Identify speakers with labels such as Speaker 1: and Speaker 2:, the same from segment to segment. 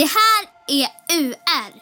Speaker 1: Det här är UR.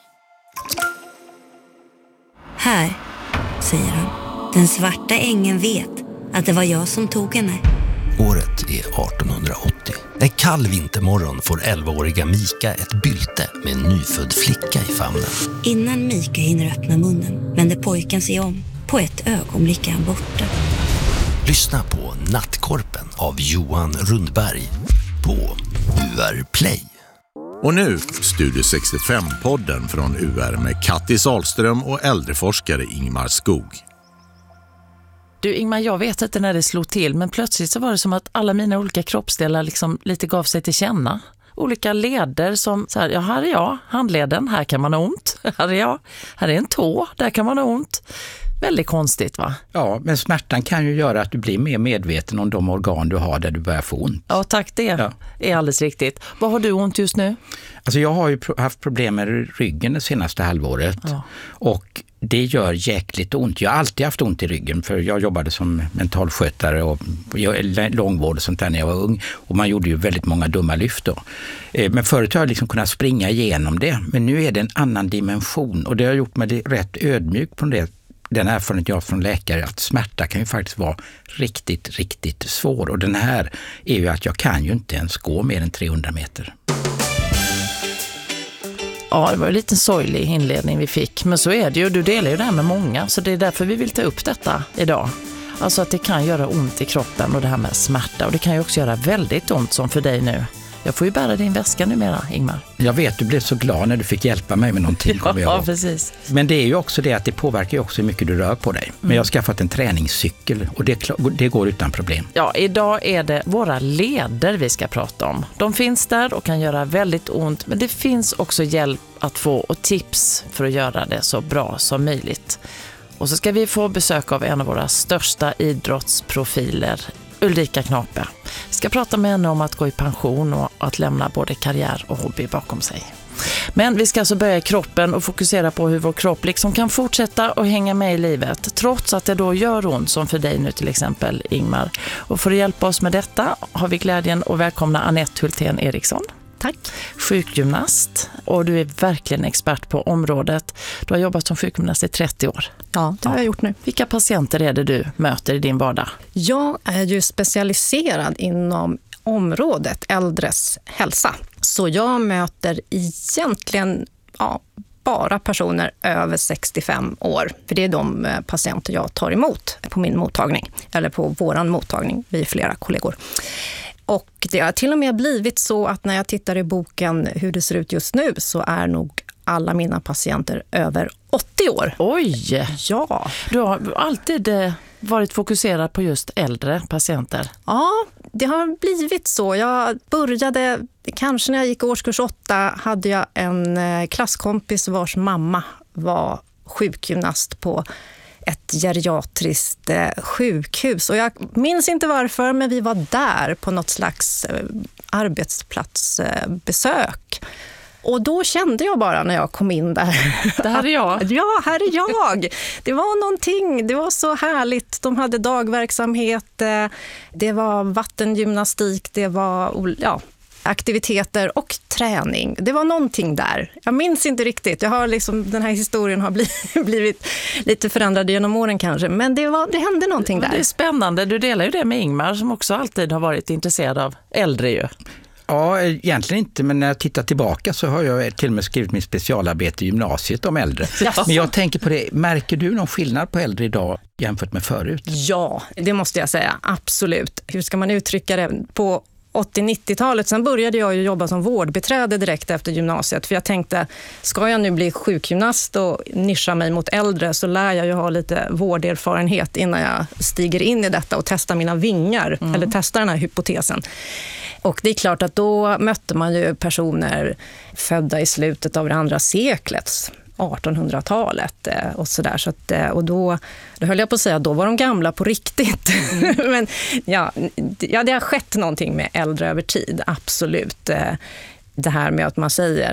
Speaker 2: Här, säger han. Den svarta ängeln vet att det var jag som tog henne.
Speaker 3: Året är 1880. En kall vintermorgon får 11-åriga Mika ett bylte med en nyfödd flicka i famnen.
Speaker 2: Innan Mika hinner öppna munnen vänder pojken sig om. På ett ögonblick är han borta.
Speaker 3: Lyssna på Nattkorpen av Johan Rundberg på UR Play.
Speaker 4: Och nu Studio 65-podden från UR med Kattis Ahlström och äldreforskare Ingmar Skog.
Speaker 5: Du Ingmar, jag vet inte när det slog till, men plötsligt så var det som att alla mina olika kroppsdelar liksom lite gav sig till känna. Olika leder som så här, ja, här är jag, handleden, här kan man ha ont. Här är jag, här är en tå, där kan man ha ont. Väldigt konstigt, va?
Speaker 6: Ja, men smärtan kan ju göra att du blir mer medveten om de organ du har där du börjar få ont.
Speaker 5: Ja, tack, det är alldeles riktigt. Vad har du ont just nu?
Speaker 6: Alltså jag har ju haft problem med ryggen det senaste halvåret. Ja. Och det gör jäkligt ont. Jag har alltid haft ont i ryggen, för jag jobbade som mentalskötare och långvård och sånt där när jag var ung. Och man gjorde ju väldigt många dumma lyft då. Men förut har jag liksom kunnat springa igenom det. Men nu är det en annan dimension, och det har gjort mig rätt ödmjuk på det. Den erfarenhet jag har från läkare, att smärta kan ju faktiskt vara riktigt, riktigt svår. Och den här är ju att jag kan ju inte ens gå mer än 300 meter.
Speaker 5: Ja, det var en liten sorglig inledning vi fick. Men så är det ju, du delar ju det här med många. Så det är därför vi vill ta upp detta idag. Alltså att det kan göra ont i kroppen och det här med smärta. Och det kan ju också göra väldigt ont som för dig nu. Jag får ju bära din väska numera, Ingmar.
Speaker 6: Jag vet, du blev så glad när du fick hjälpa mig med någonting.
Speaker 5: Ja, precis.
Speaker 6: Men det är ju också det att det påverkar ju också hur mycket du rör på dig. Men jag har skaffat en träningscykel och det går utan problem.
Speaker 5: Ja, idag är det våra leder vi ska prata om. De finns där och kan göra väldigt ont, men det finns också hjälp att få och tips för att göra det så bra som möjligt. Och så ska vi få besök av en av våra största idrottsprofiler, Ulrika Knape. Vi ska prata med henne om att gå i pension och att lämna både karriär och hobby bakom sig. Men vi ska alltså börja i kroppen och fokusera på hur vår kropp liksom kan fortsätta och hänga med i livet, trots att det då gör ont, som för dig nu till exempel, Ingmar. Och för att hjälpa oss med detta har vi glädjen att välkomna Anette Hultén Eriksson.
Speaker 7: Tack.
Speaker 5: Sjukgymnast, och du är verkligen expert på området. Du har jobbat som sjukgymnast i 30 år.
Speaker 7: Ja, det har jag gjort nu.
Speaker 5: Vilka patienter är det du möter i din vardag?
Speaker 7: Jag är ju specialiserad inom området äldres hälsa. Så jag möter egentligen bara personer över 65 år. För det är de patienter jag tar emot på min mottagning. Eller på våran mottagning, vi är flera kollegor. Och det har till och med blivit så att när jag tittar i boken hur det ser ut just nu, så är nog alla mina patienter över 80 år.
Speaker 5: Oj!
Speaker 7: Ja.
Speaker 5: Du har alltid varit fokuserad på just äldre patienter.
Speaker 7: Ja, det har blivit så. Jag började, kanske när jag gick årskurs 8, hade jag en klasskompis vars mamma var sjukgymnast på ett geriatriskt sjukhus. Och jag minns inte varför, men vi var där på något slags arbetsplatsbesök. Och då kände jag bara när jag kom in där.
Speaker 5: Det här är jag.
Speaker 7: Ja, här är jag. Det var någonting, det var så härligt. De hade dagverksamhet, det var vattengymnastik, det var aktiviteter och träning. Det var någonting där. Jag minns inte riktigt. Jag har liksom, den här historien har blivit lite förändrad genom åren kanske. Men det hände någonting där.
Speaker 5: Det är spännande. Du delar ju det med Ingmar som också alltid har varit intresserad av äldre ju.
Speaker 6: Ja, egentligen inte, men när jag tittar tillbaka så har jag till och med skrivit min specialarbete i gymnasiet om äldre.
Speaker 7: Jaså.
Speaker 6: Men jag tänker på det, märker du någon skillnad på äldre idag jämfört med förut?
Speaker 7: Ja, det måste jag säga. Absolut. Hur ska man uttrycka det? På 80-90-talet, sen började jag ju jobba som vårdbiträde direkt efter gymnasiet. För jag tänkte, ska jag nu bli sjukgymnast och nischa mig mot äldre, så lär jag ju ha lite vårderfarenhet innan jag stiger in i detta och testar mina vingar, eller testar den här hypotesen. Och det är klart att då mötte man ju personer födda i slutet av det andra seklet, 1800-talet och sådär. Så att, och då höll jag på att säga att då var de gamla på riktigt. Men ja, det har skett någonting med äldre över tid, absolut. Det här med att man säger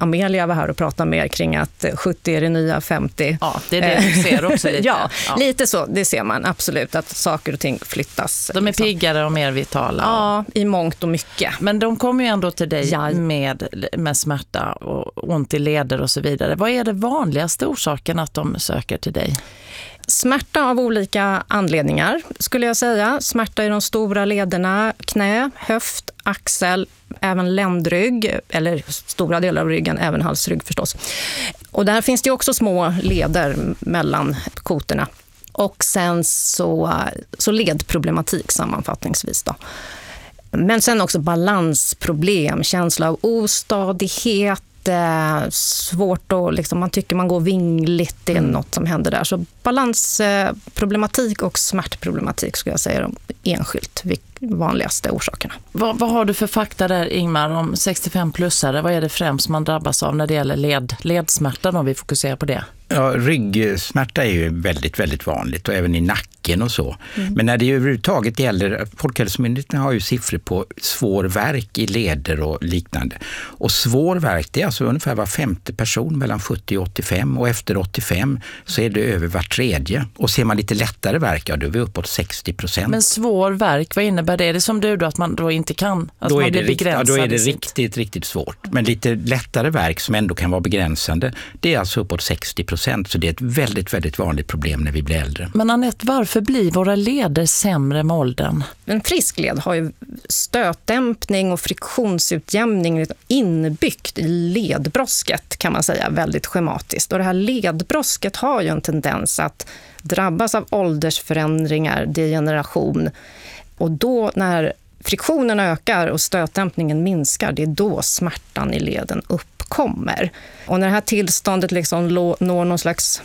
Speaker 7: Amelia var här och pratade mer kring att 70 är det nya 50.
Speaker 5: Ja, det är det du ser också lite.
Speaker 7: Ja, lite så. Det ser man absolut, att saker och ting flyttas.
Speaker 5: De är piggare och mer vitala.
Speaker 7: Ja, i mångt och mycket.
Speaker 5: Men de kommer ju ändå till dig med smärta och ont i leder och så vidare. Vad är det vanligaste orsaken att de söker till dig?
Speaker 7: Smärta av olika anledningar skulle jag säga. Smärta i de stora lederna, knä, höft, axel, även ländrygg eller stora delar av ryggen, även halsrygg förstås. Och där finns det också små leder mellan kotorna. Och sen så ledproblematik sammanfattningsvis då. Men sen också balansproblem, känsla av ostadighet, svårt att liksom, man tycker man går vingligt, det är något som händer där. Så balansproblematik och smärtproblematik skulle jag säga är de enskilt vanligaste orsakerna.
Speaker 5: Vad har du för fakta där, Ingmar, om 65-plussare? Vad är det främst man drabbas av när det gäller ledsmärta, om vi fokuserar på det?
Speaker 6: Ja, ryggsmärta är ju väldigt, väldigt vanligt och även i nacken och så. Men när det överhuvudtaget gäller, Folkhälsomyndigheten har ju siffror på svår värk i leder och liknande. Och svår värk, det är alltså ungefär var 50 person mellan 70 och 85, och efter 85 så är det över var tredje. Och ser man lite lättare värk, ja, då är vi uppåt 60%.
Speaker 5: Men svår värk, vad innebär det? Är det som du då, att man då inte kan? Alltså
Speaker 6: då,
Speaker 5: man blir begränsad,
Speaker 6: då är det riktigt, riktigt svårt. Men lite lättare värk som ändå kan vara begränsande, det är alltså uppåt 60%. Så det är ett väldigt, väldigt vanligt problem när vi blir äldre.
Speaker 5: Men Anette, varför blir våra leder sämre med åldern?
Speaker 7: En frisk led har ju stötdämpning och friktionsutjämning inbyggt i ledbrosket, kan man säga väldigt schematiskt. Och det här ledbrosket har ju en tendens att drabbas av åldersförändringar, degeneration. Och då när friktionen ökar och stötdämpningen minskar, det är då smärtan i leden uppkommer. Och när det här tillståndet liksom når någon slags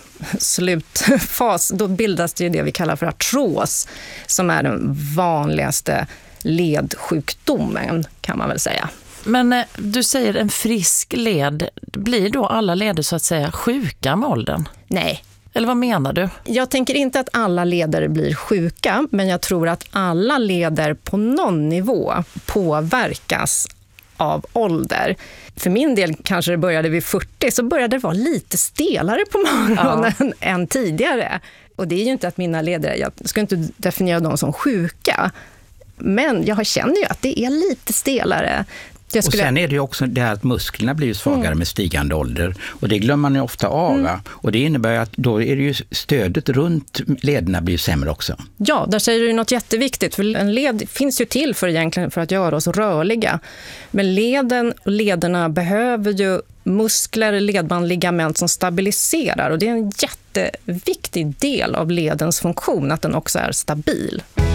Speaker 7: slutfas, då bildas det ju det vi kallar för artros, som är den vanligaste ledsjukdomen, kan man väl säga.
Speaker 5: Men du säger en frisk led, blir då alla leder så att säga sjuka med åldern?
Speaker 7: Nej.
Speaker 5: Eller vad menar du?
Speaker 7: Jag tänker inte att alla leder blir sjuka, men jag tror att alla leder på någon nivå påverkas av ålder. För min del kanske det började vid 40, så började det vara lite stelare på morgonen än tidigare. Och det är ju inte att mina leder, jag ska inte definiera dem som sjuka, men jag känner ju att det är lite stelare.
Speaker 6: Och sen är det ju också det här att musklerna blir svagare med stigande ålder. Och det glömmer man ju ofta av. Och det innebär att då är det ju stödet runt lederna blir sämre också.
Speaker 7: Ja, där säger du något jätteviktigt. För en led finns ju till för att göra oss rörliga. Men lederna behöver ju muskler, ledband, ligament som stabiliserar. Och det är en jätteviktig del av ledens funktion, att den också är stabil.